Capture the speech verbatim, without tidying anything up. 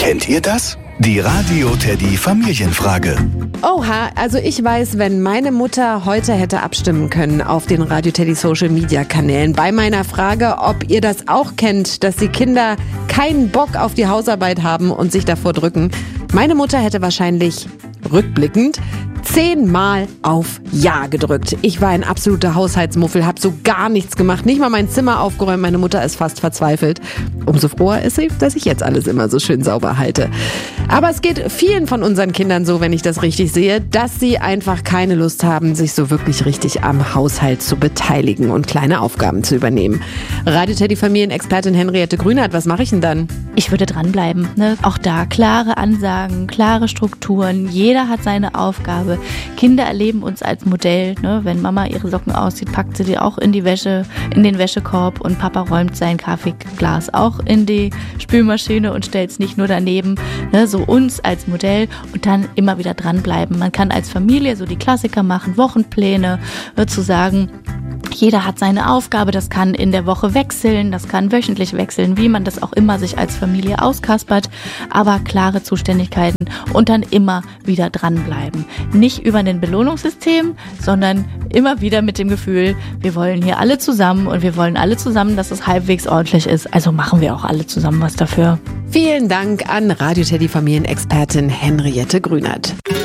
Kennt ihr das? Die Radio Teddy Familienfrage. Oha, also ich weiß, wenn meine Mutter heute hätte abstimmen können auf den Radio Teddy Social Media Kanälen bei meiner Frage, ob ihr das auch kennt, dass die Kinder keinen Bock auf die Hausarbeit haben und sich davor drücken. Meine Mutter hätte wahrscheinlich rückblickend zehnmal auf Ja gedrückt. Ich war ein absoluter Haushaltsmuffel, habe so gar nichts gemacht, nicht mal mein Zimmer aufgeräumt. Meine Mutter ist fast verzweifelt. Umso froher ist sie, dass ich jetzt alles immer so schön sauber halte. Aber es geht vielen von unseren Kindern so, wenn ich das richtig sehe, dass sie einfach keine Lust haben, sich so wirklich richtig am Haushalt zu beteiligen und kleine Aufgaben zu übernehmen. Radio Teddy Familienexpertin Henriette Grünert, was mache ich denn dann? Ich würde dranbleiben. Ne? Auch da klare Ansagen, klare Strukturen. Jeder hat seine Aufgabe. Kinder erleben uns als Modell. Ne? Wenn Mama ihre Socken auszieht, packt sie die auch in die Wäsche, in den Wäschekorb und Papa räumt sein Kaffeeglas auch in die Spülmaschine und stellt es nicht nur daneben. Ne? So uns als Modell und dann immer wieder dranbleiben. Man kann als Familie so die Klassiker machen, Wochenpläne, ne? Zu sagen, jeder hat seine Aufgabe, das kann in der Woche wechseln, das kann wöchentlich wechseln, wie man das auch immer sich als Familie auskaspert, aber klare Zuständigkeiten und dann immer wieder dranbleiben. Nicht über ein Belohnungssystem, sondern immer wieder mit dem Gefühl, wir wollen hier alle zusammen und wir wollen alle zusammen, dass es halbwegs ordentlich ist, also machen wir auch alle zusammen was dafür. Vielen Dank an Radio Teddy Familienexpertin Henriette Grünert.